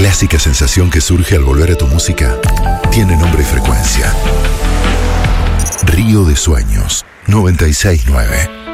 clásica sensación que surge al volver a tu música tiene nombre y frecuencia. Río de Sueños 969.